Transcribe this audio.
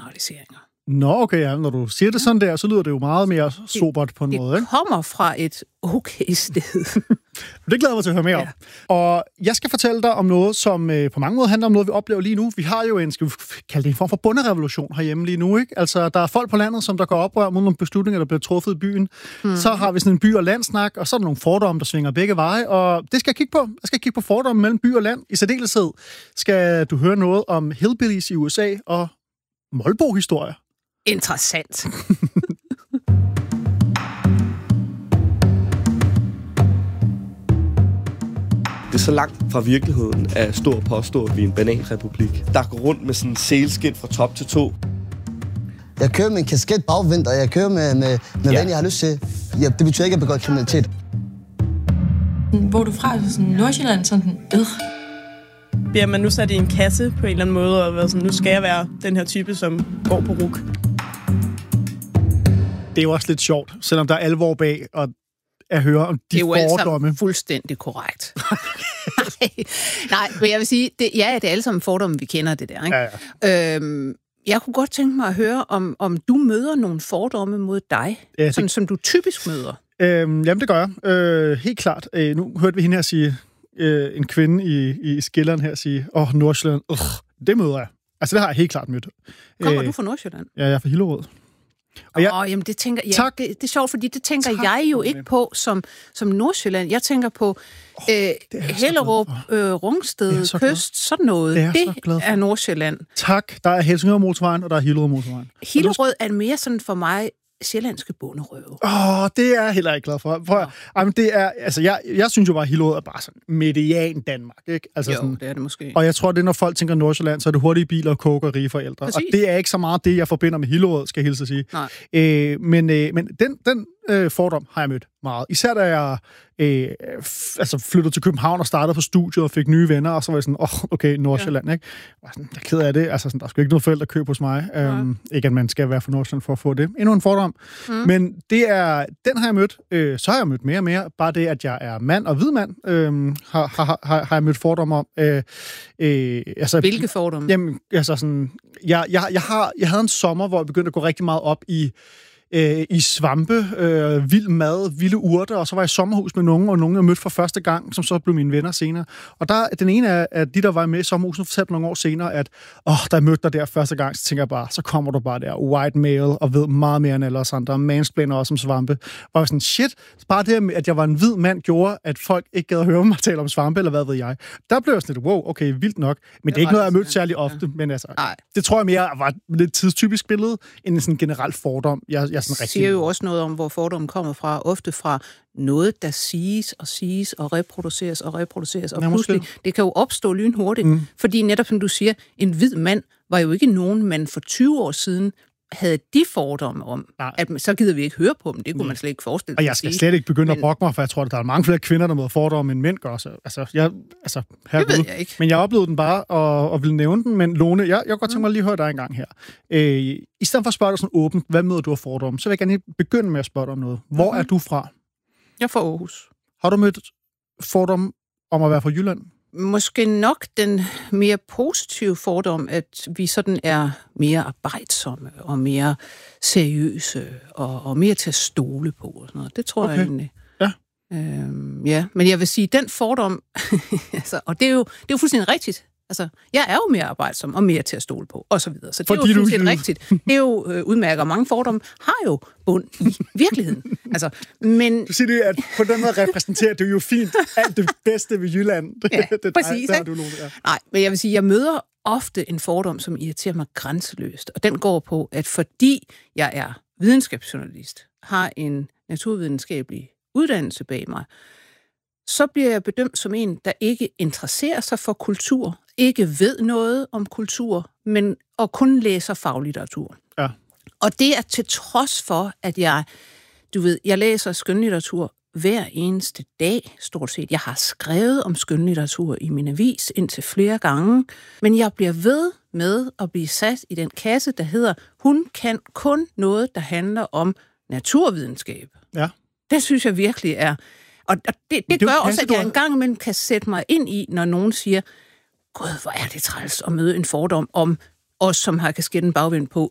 generaliseringer. Nå, okay, ja. Når du siger det sådan der, så lyder det jo meget mere sobert på en måde, ikke? Det kommer fra et okay sted. Det glæder mig til at høre mere om. Og jeg skal fortælle dig om noget, som på mange måder handler om noget, vi oplever lige nu. Vi har jo skal vi kalde det en form for bonderevolution herhjemme lige nu, ikke? Altså, der er folk på landet, som der går oprør mod nogle beslutninger, der bliver truffet i byen. Så har vi sådan en by- og landsnak, og så er der nogle fordomme, der svinger begge veje, og det skal jeg kigge på. Jeg skal kigge på fordomme mellem by og land. I særdeleshed skal du høre noget om hillbillies i USA og Molbo-historier. Interessant. Det er så langt fra virkeligheden at stå og påstå, at vi er en bananrepublik, der går rundt med sådan en sælskind fra top til tå. Jeg kører med en kasket bagvendt, og jeg kører med hvad jeg har lyst til. Ja, det betyder ikke, at jeg begår kriminalitet. Hvor er du fra? Sådan Nordsjælland? Sådan Bliver man nu sat i en kasse på en eller anden måde, og sådan, nu skal jeg være den her type, som går på ruk? Det er jo også lidt sjovt, selvom der er alvor bag, og at høre om de fordomme. Det er jo alle sammen fuldstændig korrekt. Nej, men jeg vil sige, det er alle sammen fordomme, vi kender det der, ikke? Ja. Jeg kunne godt tænke mig at høre, om du møder nogle fordomme mod dig, sådan, som du typisk møder. Jamen, det gør jeg. Helt klart. Nu hørte vi hende her sige, en kvinde i skilleren her sige, Nordsjælland, det møder jeg. Altså, det har jeg helt klart mødt. Kommer du fra Nordsjælland? Ja, jeg er fra Hillerød. Jamen det tænker jeg. Det er sjovt, fordi det tænker jeg jo ikke på som Nordsjælland. Jeg tænker på Hellerup, Rungsted, Kyst, sådan noget. Det er Nordsjælland. Tak. Der er Helsingør-motorvejen, og der er Hillerød-motorvejen. Hillerød er mere sådan for mig sjællandske bonderøve. Det er jeg heller ikke glad for. Jamen, det er, altså, jeg synes jo bare, at Hillerød er bare sådan median Danmark, ikke? Altså, jo, sådan, det er det måske. Og jeg tror, det er, når folk tænker Nordsjælland, så er det hurtige biler, og coke og rige forældre. Præcis. Og det er ikke så meget det, jeg forbinder med Hillerød, skal jeg hilse at sige. Men den fordom har jeg mødt meget. Især da jeg flyttede til København og startede på studiet og fik nye venner, og så var jeg sådan, okay, Nordsjælland, ikke? Jeg er ked af det. Altså, sådan, der er sgu ikke noget forældrekøb hos mig. Ikke, at man skal være fra Nordsjælland for at få det. Endnu en fordom. Men den har jeg mødt. Så har jeg mødt mere og mere. Bare det, at jeg er mand og hvid mand, har jeg mødt fordom om. Hvilke fordomme? Jamen, altså sådan, jeg havde en sommer, hvor jeg begyndte at gå rigtig meget op i svampe, vild mad, vilde urter, og så var jeg i sommerhus med nogen, jeg mødte for første gang, som så blev mine venner senere. Og den ene af de, der var med i sommerhuset, fortalte nogle år senere, at da jeg mødte dig der første gang, så tænker jeg bare, så kommer du bare der, white male, og ved meget mere end alle os andre, mansplainer også om svampe. Og jeg sådan, shit, bare det, at jeg var en hvid mand, gjorde, at folk ikke gad at høre mig tale om svampe, eller hvad ved jeg. Der blev jeg sådan lidt, wow, okay, vildt nok. Men det er ikke noget, jeg har mødt særlig ofte, men altså, det tror jeg mere var et lidt tidstypisk billede, end en sådan generel fordom. Jeg siger jo også noget om, hvor fordommen kommer fra. Ofte fra noget, der siges og reproduceres, og pludselig, det kan jo opstå lynhurtigt. Fordi netop som du siger, en hvid mand var jo ikke nogen, man for 20 år siden havde de fordomme om, at så gider vi ikke høre på dem. Det kunne man slet ikke forestille sig. Og jeg skal slet ikke begynde at brokke mig, for jeg tror, at der er mange flere kvinder, der møder fordomme, end mænd gør. Det ved jeg ikke. Men jeg oplevede den bare, og ville nævne den. Men Lone, jeg kunne godt tænke mig lige at høre dig en gang her. I stedet for at spørge dig sådan åbent, hvad møder du af fordomme, så vil jeg gerne begynde med at spørge dig om noget. Hvor er du fra? Jeg er fra Aarhus. Har du mødt fordomme om at være fra Jylland? Måske nok den mere positive fordom, at vi sådan er mere arbejdsomme og mere seriøse og mere til at stole på og sådan noget. Det tror jeg egentlig. Ja. Men jeg vil sige, den fordom, og det er jo fuldstændig rigtigt. Altså, jeg er jo mere arbejdsom og mere til at stole på, og så videre. Så det er jo fuldstændig rigtigt. Det er jo udmærket. Mange fordomme har jo bund i virkeligheden. Altså, men... Du siger det, at på den måde repræsenterer du jo fint alt det bedste ved Jylland. Ja, præcis. Nej, men jeg vil sige, jeg møder ofte en fordom, som irriterer mig grænseløst. Og den går på, at fordi jeg er videnskabsjournalist, har en naturvidenskabelig uddannelse bag mig, så bliver jeg bedømt som en, der ikke interesserer sig for kultur, ikke ved noget om kultur, men og kun læser faglitteratur. Ja. Og det er til trods for, at jeg læser skønlitteratur hver eneste dag, stort set. Jeg har skrevet om skønlitteratur i min avis indtil flere gange, men jeg bliver ved med at blive sat i den kasse, der hedder, hun kan kun noget, der handler om naturvidenskab. Ja. Det synes jeg virkelig er... Og det gør også, at jeg engang imellem kan sætte mig ind i, når nogen siger, gud, hvor er det træls at møde en fordom om os, som har kasketten bagvendt på,